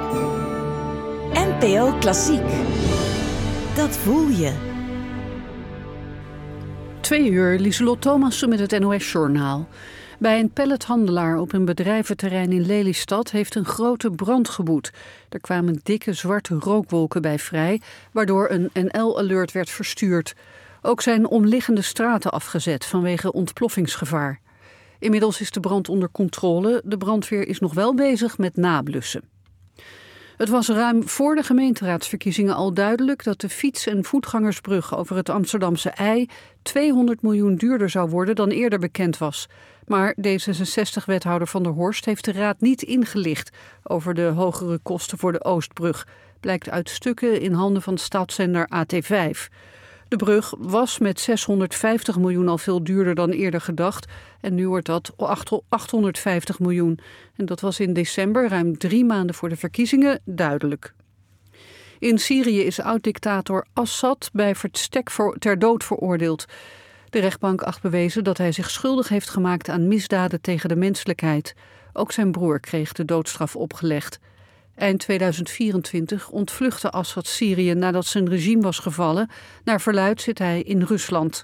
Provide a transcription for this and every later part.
NPO Klassiek. Dat voel je. 2:00, Lieselot Thomassen met het NOS-journaal. Bij een pallethandelaar op een bedrijventerrein in Lelystad heeft een grote brand gewoed. Er kwamen dikke zwarte rookwolken bij vrij, waardoor een NL-alert werd verstuurd. Ook zijn omliggende straten afgezet vanwege ontploffingsgevaar. Inmiddels is de brand onder controle. De brandweer is nog wel bezig met nablussen. Het was ruim voor de gemeenteraadsverkiezingen al duidelijk dat de fiets- en voetgangersbrug over het Amsterdamse IJ 200 miljoen duurder zou worden dan eerder bekend was. Maar D66-wethouder Van der Horst heeft de raad niet ingelicht over de hogere kosten voor de Oostbrug. Blijkt uit stukken in handen van stadszender AT5. De brug was met 650 miljoen al veel duurder dan eerder gedacht. En nu wordt dat 850 miljoen. En dat was in december, ruim 3 maanden voor de verkiezingen, duidelijk. In Syrië is oud-dictator Assad bij verstek ter dood veroordeeld. De rechtbank acht bewezen dat hij zich schuldig heeft gemaakt aan misdaden tegen de menselijkheid. Ook zijn broer kreeg de doodstraf opgelegd. Eind 2024 ontvluchtte Assad Syrië nadat zijn regime was gevallen. Naar verluidt zit hij in Rusland.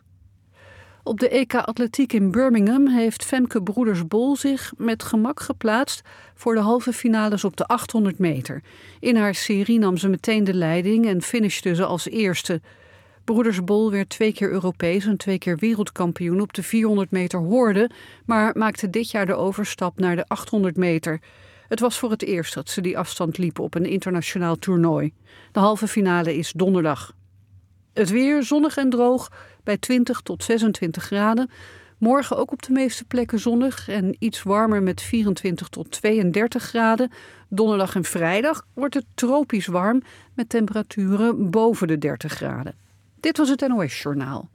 Op de EK Atletiek in Birmingham heeft Femke Broeders-Bol zich met gemak geplaatst voor de halve finales op de 800 meter. In haar serie nam ze meteen de leiding en finishte ze als eerste. Broeders-Bol werd 2 keer Europees en 2 keer wereldkampioen op de 400 meter horde, maar maakte dit jaar de overstap naar de 800 meter. Het was voor het eerst dat ze die afstand liep op een internationaal toernooi. De halve finale is donderdag. Het weer zonnig en droog bij 20 tot 26 graden. Morgen ook op de meeste plekken zonnig en iets warmer met 24 tot 32 graden. Donderdag en vrijdag wordt het tropisch warm met temperaturen boven de 30 graden. Dit was het NOS-journaal.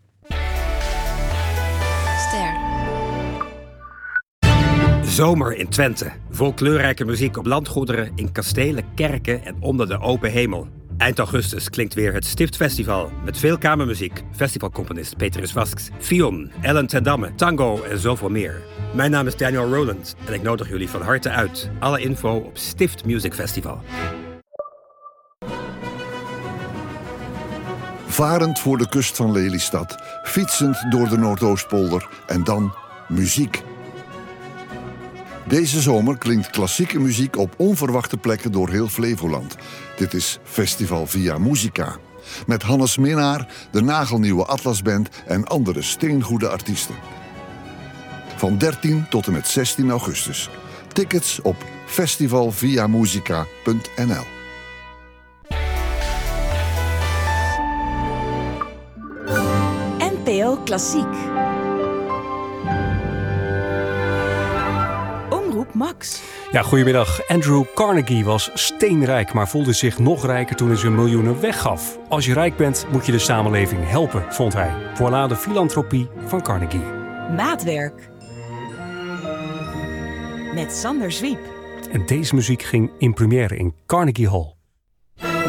Zomer in Twente. Vol kleurrijke muziek op landgoederen, in kastelen, kerken en onder de open hemel. Eind augustus klinkt weer het Stiftfestival met veel kamermuziek, festivalcomponist Petrus Vasks, Fion, Ellen ten Damme, tango en zoveel meer. Mijn naam is Daniel Rowland en ik nodig jullie van harte uit. Alle info op Stift Music Festival. Varend voor de kust van Lelystad, fietsend door de Noordoostpolder en dan muziek. Deze zomer klinkt klassieke muziek op onverwachte plekken door heel Flevoland. Dit is Festival Via Musica. Met Hannes Minnaar, de nagelnieuwe Atlasband en andere steengoede artiesten. Van 13 tot en met 16 augustus. Tickets op festivalviamusica.nl. NPO Klassiek. Max. Ja, goedemiddag. Andrew Carnegie was steenrijk, maar voelde zich nog rijker toen hij zijn miljoenen weggaf. Als je rijk bent, moet je de samenleving helpen, vond hij. Voilà de filantropie van Carnegie. Maatwerk. Met Sander Zwiep. En deze muziek ging in première in Carnegie Hall.